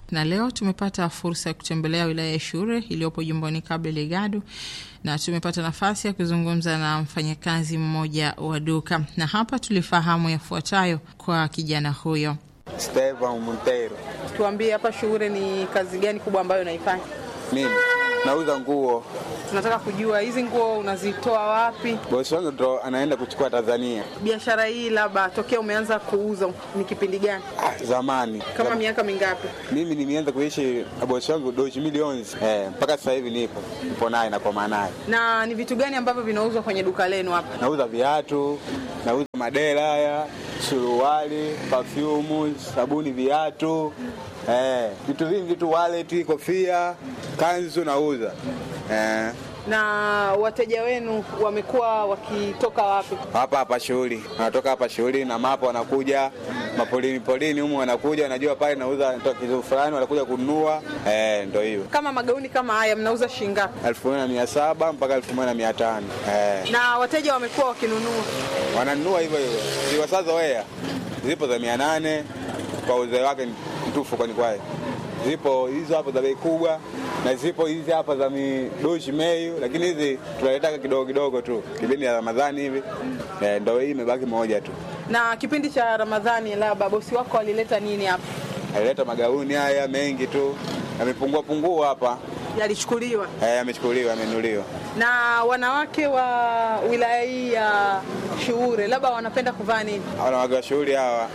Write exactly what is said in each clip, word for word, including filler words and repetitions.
Na leo tumepata fursa ya kutembelea wilaya ya Shure iliyopo jimboni Cabo Delgado, na tumepata nafasi ya kuzungumza na mfanyakazi mmoja wa duka, na hapa tulifahamu yafuatayo kwa kijana huyo. Esteban Montero. Tuambie hapa Shure ni kazi gani kubwa ambayo unaifanya? Mimi nauza nguo. Tunataka kujua hizi nguo unazitoa wapi? Bosi wangu ndo anaenda kuchukua Tanzania. Biashara hii labda tokea umeanza kuuza ni kipindi gani? Ah, zamani. Kama Zam... miaka mingapi? Mimi nimeanza kuishi na bosi wangu doji milioni. Eh, mpaka sasa hivi nipo. Nipo naye na kwa maana. Na ni vitu gani ambavyo vinauzwa kwenye duka lenu hapa? Nauza viatu, nauza madera haya, suruali, perfume, sabuni, viatu. Eh, vitu vingi tu, wallet, kofia, kanzu nauza. Eh. Na wateja wenu wamekuwa wakitoka wapi? Hapa hapa Shughuli. Wanatoka hapa Shughuli na mapo wanakuja mapolini polini humu, wanakuja wanajua pale nauza kitu fulani, wanakuja kununua. Eh, ndio hiyo. Kama magauni kama haya mnauza shilingi ngapi? elfu moja na mia saba mpaka elfu moja na mia tano. Eh. Na wateja wamekuwa wakinunua. Wananunua hivyo hivyo. Si sasa wewe. Zipo za mia nane kwa uzee wake mtufu kwa ni kwae. Zipo hizo hapo za bei kubwa na zipo hizi hapa za midoshi meyu, lakini hizi tunaleta kidogo kidogo tu. Kipindi ya Ramadhani hivi eh, ndio hii imebaki moja tu. Na kipindi cha Ramadhani labda bosi wako alileta nini hapa? Alileta magauni haya mengi tu. Yamepungua pungua hapa. Yalichukuliwa? Eh, yamechukuliwa, yamenuliwa. Na wanawake wa wilaya hii ya Shure labda wanapenda kuvaa nini? Wanawake wa Shure hawa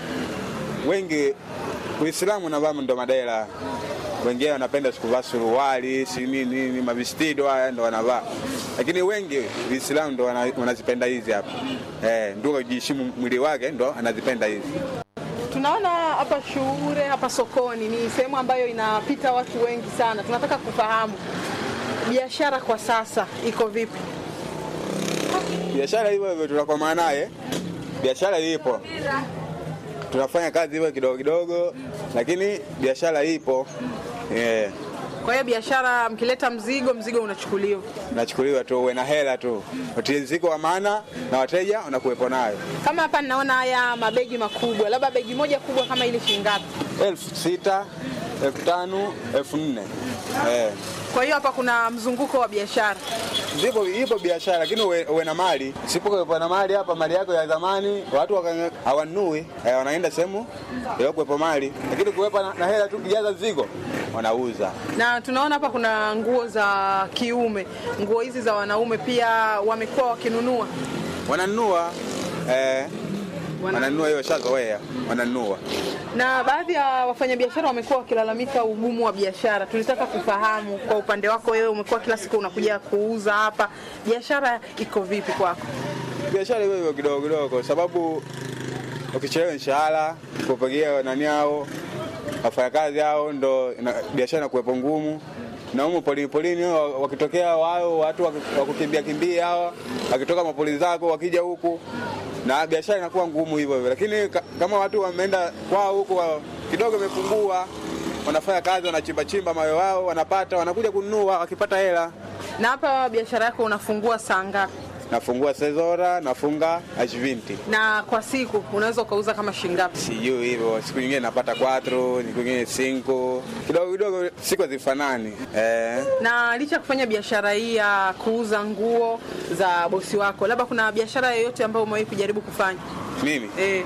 wengi Uislamu na vaa ndo madela. Wengine wanapenda kuvaa suruali, si nini nini, mavestido haya ndo wanavaa. Lakini wengi Uislamu ndo wanazipenda hizi hapa. Eh, ndio kujiheshimu mwili wake ndo anazipenda hizi. Tunaona hapa Shure, hapa sokoni ni sehemu ambayo inapita watu wengi sana. Tunataka kufahamu biashara kwa sasa iko vipi? Biashara hivyo hivyo tunakuwa maana naye. Biashara ipo. Tunafanya kazi hivyo kidogo kidogo, lakini biashara ipo. Eh. Kwa hiyo biashara mkileta mzigo, mzigo unachukuliwa. Unachukuliwa tu, uwe na hela tu. Mzigo wa maana na wateja unakuepo nayo. Kama hapa ninaona haya mabegi makubwa, labda begi moja kubwa kama ile shilingi ngapi? elfu sita, elfu tano, elfu nne. Eh. Kwa hiyo hapa kuna mzunguko wa biashara. Zipo ipo biashara, lakini uwe, uwe na mali. Sipo na mali hapa, mali yako ya zamani watu hawanui, eh, wanaenda sehemu ya kuwepo mali. Lakini kuwepa na, na hela tu kijaza zigo wanauza. Na tunaona hapa kuna nguo za kiume. Nguo hizi za wanaume pia wamekuwa wakinunua. Wananunua eh wananunua hiyo shazoea, wananunua. Na baadhi ya wafanyabiashara wamekuwa wakilalamika ugumu wa biashara. Tulitaka kufahamu kwa upande wako wewe, umekuwa kila siku unakuja kuuza hapa. Biashara iko vipi kwako? Biashara hiyo kidogo kidogo sababu ukichelewa mshahara, kupagia nani hao, wafanyakazi hao ndo biashara inakuwa ngumu. Na huko polini polini wakitokea wao watu wakukimbia kimbia hawa, wakitoka mapolisi zako wakija huku na biashara inakuwa ngumu hivyo hivyo. Lakini kama watu wameenda kwao huko kidogo imepungua, wanafanya kazi, wanachimba chimba mawe wao, wanapata, wanakuja kununua wakipata hela. Na hapa biashara yako unafungua saa ngapi? Nafungua sezora, nafunga ishirini. Na kwa siku unaweza kuuza kama shilingi ngapi? Sijui hivyo. Siku nyingine napata nne, siku nyingine tano. Kidogo kidogo siku hazifanani. Eh. Na licha kufanya biashara hii ya kuuza nguo za bosi wako, labda kuna biashara yoyote ambayo umewahi kujaribu kufanya? Mimi? Eh.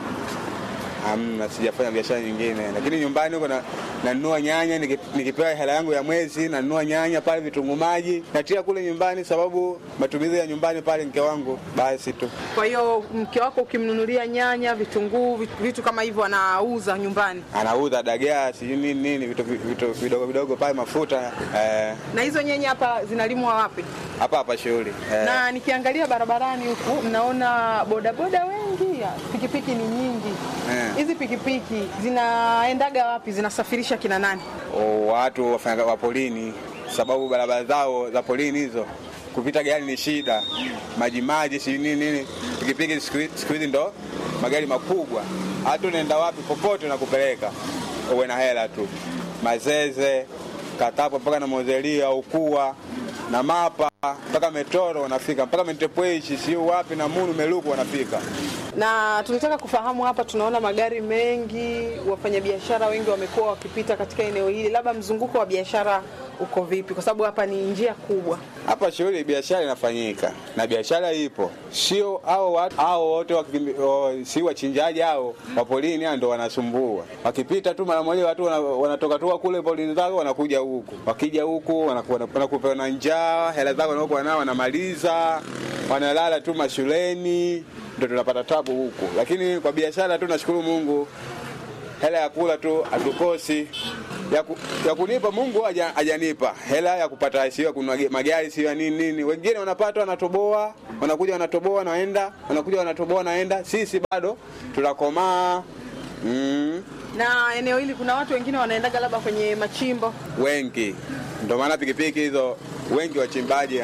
Hamna, sijafanya biashara nyingine. Lakini nyumbani huko na nanunua nyanya, nikipewa hela yangu ya mwezi nanunua nyanya pale, vitunguu maji natia kule nyumbani, sababu matumizi ya nyumbani pale mke wangu basi tu. Kwa hiyo mke wako ukimnunulia nyanya, vitunguu, vitu kama hivyo anauza nyumbani? Anauza dagaa, si nini nini, vitu vitu vidogo vidogo pale, mafuta. Eh. Na hizo nyanya hapa zinalimwa wapi? Hapa hapa Shughuli. Eh. Na nikiangalia barabarani huku naona bodaboda wengi, pikipiki ni nyingi. Hizi eh, pikipiki zinaendaga wapi? Zinasafirisha kina nani? Oh, watu wafanya wa polini, sababu barabara zao za polini hizo kupita gari ni shida. Maji maji si nini nini. Pikipiki siku hizi ndo magari makubwa. Hata unaenda wapi popote na kupeleka. Uwe na hela tu. Mazeze, Katapo mpaka na Mozelia, Ukua. na Mapa mpaka Metoro wanafika, mpaka Mentepweshi sio wapi na Munu Meluku wanafika. Na tunataka kufahamu hapa, tunaona magari mengi, wafanyabiashara wengi wamekuwa wakipita katika eneo hili. Labda mzunguko wa biashara uko vipi, kwa sababu hapa ni njia kubwa? Hapa shughuli biashara inafanyika na biashara ipo, sio hao watu hao wote si wachinjaji hao wa polini ndio wanasumbua. Wakipita tu mara moja watu wanatoka tu kule polini zao wanakuja huku, wakija huku wanakuwa na njaa, hela zao wanakuwa nao wanamaliza, wanalala tu mashuleni, ndio tunapata tabu huku. Lakini kwa biashara tu nashukuru Mungu, hela ya kula tu hatukosi. Ya, ku, ya kunipa Mungu hajanipa hela ya kupata sio kununua magari sio nini nini. Wengine wanapata wanatoboa, wanakuja wanatoboa naenda, wanakuja wanatoboa naenda. Sisi bado tunakomaa. Mm. Na eneo hili kuna watu wengine wanaendaga labda kwenye machimbo. Wengi. Ndio maana pikipiki hizo wengi wachimbaji.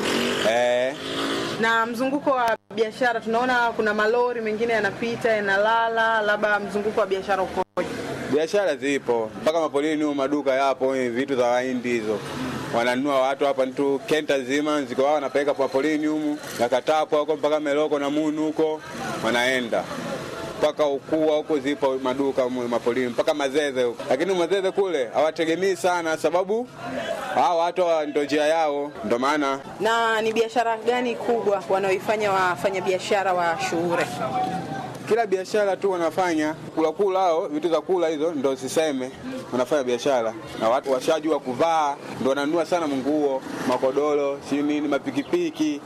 Eh. Na mzunguko wa biashara tunaona kuna malori mengine yanapita yanalala, labda mzunguko wa biashara ukoje? Biashara zipo mpaka mapolini huko, maduka yapo, vitu za Wahindi hizo wananunua watu hapa tu, kenta zima ziko wao wanapeleka kwa polini huko, nakatapo huko mpaka Meloko na Munu huko wanaenda mpaka Ukua huko, zipo maduka mapolini mpaka Mazeze huko. Lakini Mazeze kule hawategemei sana, sababu hao watu ndio njia yao, ndio maana. Na ni biashara gani kubwa wanaoifanya wafanya biashara wa Shuure? Kila biashara tu wanafanya kula kula hao vitu za kula hizo, ndio siseme wanafanya biashara. Na watu washajua kuvaa ndio wananunua sana nguo, makodoro, si nini, mapikipiki.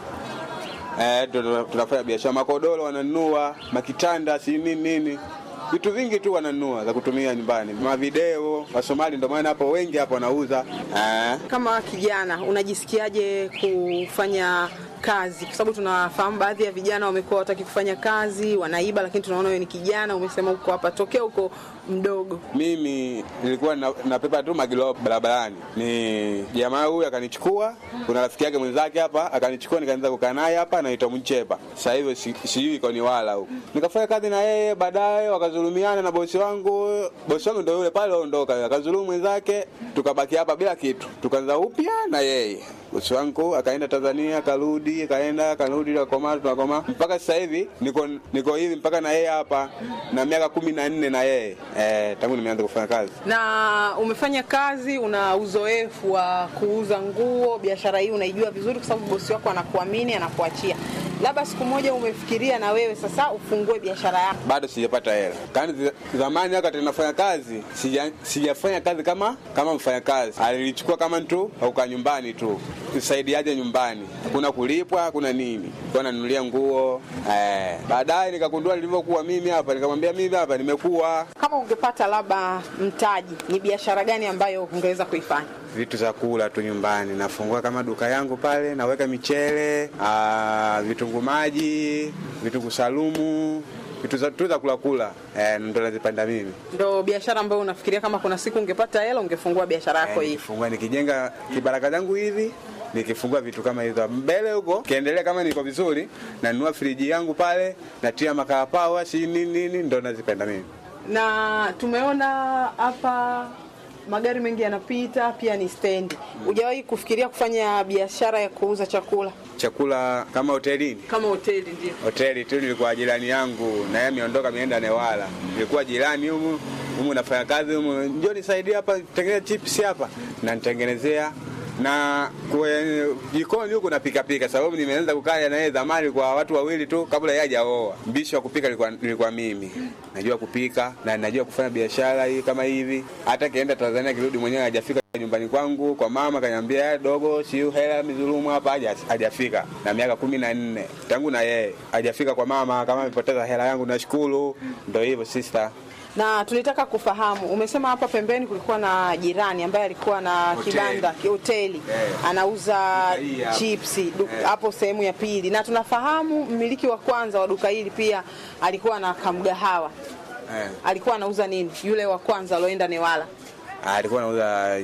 Eh, ndio tunafanya biashara, makodoro wananunua, makitanda, si nini nini. Vitu vingi tu wananunua za kutumia nyumbani. Ma video, Wasomali ndio maana hapo wengi hapo wanauza. Eh. Kama kijana unajisikiaje kufanya kazi? Kwa sababu tunafahamu baadhi ya vijana wamekuwa wataki kufanya kazi, wanaiba, lakini tunaona wewe ni kijana, umesema uko hapa tokea huko mdogo. Mimi nilikuwa na, napepa tu magilo barabarani. Ni jamaa huyu akanichukua, kuna rafiki yake mwenzake hapa akanichukua, nikaanza kukaa naye hapa, anaitwa Mchepa. Sasa hivi sijui iko ni wala huko. Nikafanya kazi na yeye, baadaye wakazulumiana na bosi wangu. Bosi wangu ndio yule pale aondoka, akazulumu mwenzake, tukabaki hapa bila kitu. Tukaanza upya na yeye. Bosi wangu akaenda Tanzania, akarudi, akaenda, akarudi, akakoma, tunakoma. Mpaka sasa hivi niko niko hivi mpaka na yeye hapa na miaka kumi na nne na yeye. Eh, tangu nimeanza kufanya kazi. Na umefanya kazi, una uzoefu wa kuuza nguo, biashara hii unaijua vizuri kwa sababu bosi wako anakuamini, anakuachia. Labda siku moja umefikiria na wewe sasa ufungue biashara yako? Bado sijapata hela. Kani zamani wakati ninafanya kazi, sija sijafanya kazi kama kama mfanya kazi. Alilichukua kama mtu au nyumbani tu. Nisaidiaje nyumbani? Hakuna kulipwa, hakuna nini. Kwa nanunulia nguo. Eh, baadaye nikagundua nilivyokuwa mimi hapa, nikamwambia mimi hapa nimekuwa. Kama ungepata labda mtaji, ni biashara gani ambayo ungeweza kuifanya? Vitu za kula tu nyumbani. Nafungua kama duka yangu pale, naweka michele, ah, vitunguu maji, vitunguu salumu, vitu za tu za kula kula. Eh, ndo nazipanda mimi. Ndio biashara ambayo unafikiria kama kuna siku ungepata hela ungefungua biashara yako eh, hii? Nifungua nikijenga kibaraka zangu hivi, nikifungua vitu kama hizo. Mbele huko kiendelea kama niko vizuri, na nunua friji yangu pale, natia makaa power, si nini nini, ndo nazipenda mimi. Na tumeona hapa magari mengi yanapita, pia ni stendi. Hujawahi kufikiria kufanya biashara ya kuuza chakula? Chakula kama hotelini? Kama hoteli ndio. Hoteli tu nilikuwa jirani yangu, na yeye ameondoka ameenda Newala. Nilikuwa jirani humu, humu nafanya kazi humu. Njoo nisaidie hapa tengeneza chips hapa. Na nitengenezea na kwa jikoni huko napika pika, sababu nimeanza kukaa na yeye zamani kwa watu wawili tu kabla yeye hajaoa. Mbishi wa kupika nilikuwa nilikuwa mimi. Najua kupika na najua kufanya biashara hii kama hivi. Hata kienda Tanzania kirudi mwenyewe hajafika nyumbani kwangu kwa mama, kaniambia dogo si hela mizulumu hapa, hajafika. Na miaka kumi na nne tangu na yeye hajafika kwa mama, kama amepoteza hela yangu nashukuru. Ndio hivyo sister. Na tulitaka kufahamu, umesema hapa pembeni kulikuwa na jirani ambaye alikuwa na hoteli, kibanda, hoteli, yeah, anauza yeah, chipsi hapo, yeah, sehemu ya pili. Na tunafahamu mmiliki wa kwanza wa duka hili pia alikuwa na kamgahawa. Yeah. Alikuwa anauza nini? Yule wa kwanza aloenda Newala. Alikuwa anauza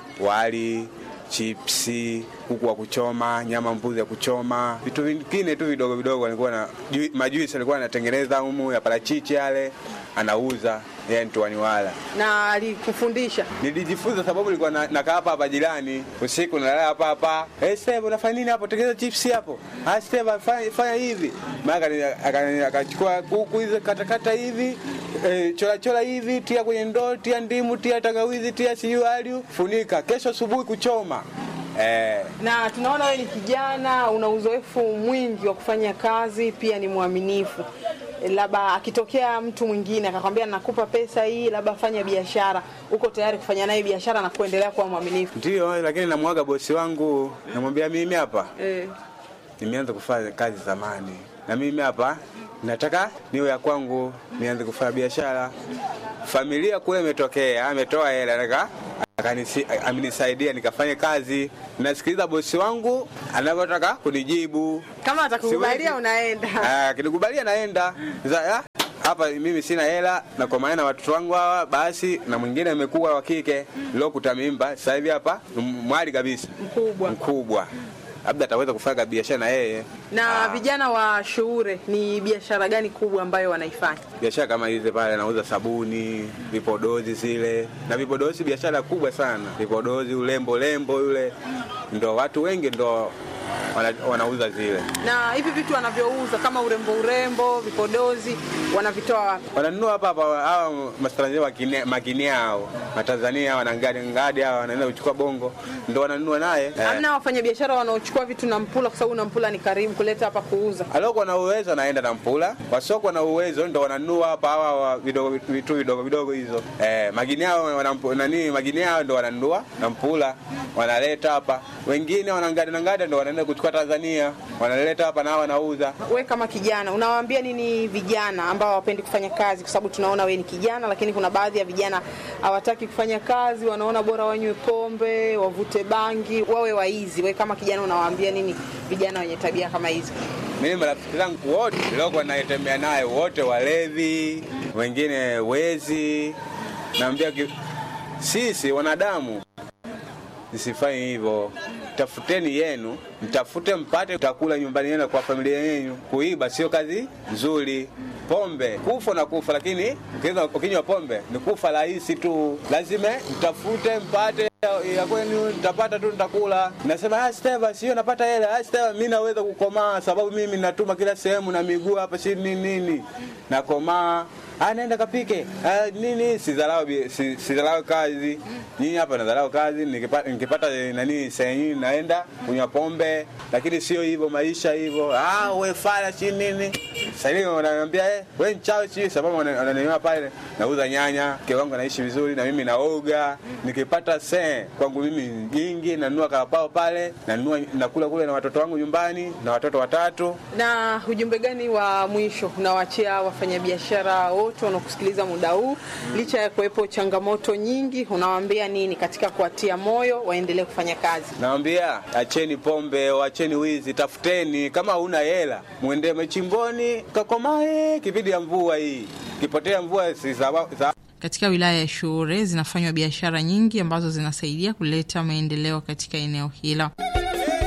wali, chipsi, kuku wa kuchoma, nyama mbuzi ya kuchoma, vitu vingine tu vidogo vidogo. Alikuwa na majuisi alikuwa anatengeneza humu ya parachichi yale, anauza. yeye Ntwaniwala. Na alikufundisha? Nilijifunza sababu nilikuwa na, nakaa hapa hapa jirani. Usiku nalala hapa hapa. Eh, hey, Steve unafanya nini hapo? Tengeneza chips hapo. Ah, Steve fanya fanya hivi. Maana akachukua kuku hizo katakata hivi, eh, chola chola hivi, tia kwenye ndoo, tia ndimu, tia tangawizi, tia siyo aliu, funika. Kesho asubuhi kuchoma. Eh. Na tunaona wewe ni kijana, una uzoefu mwingi wa kufanya kazi, pia ni mwaminifu. Labda akitokea mtu mwingine akakwambia nakupa pesa hii, labda fanya biashara, uko tayari kufanya naye biashara na kuendelea kuwa mwaminifu? Ndio, lakini namwaga bosi wangu, namwambia mimi hapa eh nimeanza kufanya kazi zamani, na mimi hapa nataka niwe ya kwangu, nianze kufanya biashara. Familia kule imetokea, ametoa hela nataka akanisi amenisaidia nikafanye kazi. Nasikiliza bosi wangu anavyotaka kunijibu. Kama atakukubalia unaenda. Ah, kinikubalia naenda. Sasa hapa mimi sina hela na kwa maana watoto wangu hawa basi, na mwingine amekuwa wa kike leo kutamimba. Sasa hivi hapa mwali kabisa. Mkubwa. Mkubwa. Labda ataweza kufanya biashara na yeye. Na ah, vijana wa Shuure ni biashara gani kubwa ambayo wanaifanya? Biashara kama hizi pale, anauza sabuni, vipodozi zile. Na vipodozi biashara kubwa sana. Vipodozi, ulembo lembo yule. Ndio watu wengi ndio wana, wanauza zile. Na hivi vitu wanavyouza kama urembo urembo, vipodozi, wanavitoa wapi? Wananunua hapa hapa hao mastanzania wa makini hao. Matanzania wanangadi ngadi hao wanaenda kuchukua Bongo, ndio wananunua naye. Hamna wafanya biashara wanaochukua vitu na Mpula kwa sababu na Mpula ni karibu kuleta hapa kuuza. Aloko na uwezo anaenda na Mpula, wasoko na uwezo ndio wananunua hapa hawa vidogo vitu vidogo vidogo hizo. Eh, magini hao wanampo nani magini hao ndio wananunua na Mpula wanaleta hapa. Wengine wanangadi na ngadi ndio wanaenda kuchukua Tanzania, wanaleta hapa na wanauza. Wewe kama kijana unawaambia nini vijana ambao hawapendi kufanya kazi? Kwa sababu tunaona wewe ni kijana, lakini kuna baadhi ya vijana hawataki kufanya kazi, wanaona bora wanywe pombe, wavute bangi, wawe waizi. Wewe kama kijana unawaambia nini vijana wenye tabia kama hizo? Mimi marafiki zangu wote leo naitembea naye wote walevi, wengine wezi. Naambia sisi wanadamu nisifanye hivyo. Tafuteni yenu, mtafute mpate utakula nyumbani yenu kwa familia yenu. Kuiba sio kazi nzuri. Pombe kufa na kufa, lakini ukinywa pombe ni kufa rahisi tu. Lazima mtafute mpate ya kwenu, nitapata tu nitakula. Nasema ah Steva sio napata hela. Ah Steva mimi naweza kukomaa sababu mimi natuma kila sehemu na miguu hapa si nini nini. Nakomaa. Ah naenda kapike. Ah nini sidharau sidharau kazi. Nyinyi hapa nadharau kazi, nikipata nikipata nani senyi naenda kunywa pombe, lakini sio hivyo maisha hivyo. Ah wewe fala si nini. Sasa hivi wananiambia eh wewe mchawi si sababu wananiona pale nauza nyanya, mke wangu anaishi vizuri na mimi naoga, nikipata sen kwangu mimi nyingi nanunua karapao pale, nanunua nakula kule na watoto wangu nyumbani na watoto watatu. Na ujumbe gani wa mwisho unawaachia wafanyabiashara wote wanaokusikiliza muda huu, licha ya kuwepo changamoto nyingi, unawaambia nini katika kuatia moyo waendelee kufanya kazi? Naambia acheni pombe, acheni wizi, tafuteni. Kama huna hela muende machimboni kakomae kipindi ya mvua hii. Kipotea mvua si sababu. Katika wilaya ya Shuure zinafanywa biashara nyingi ambazo zinasaidia kuleta maendeleo katika eneo hilo.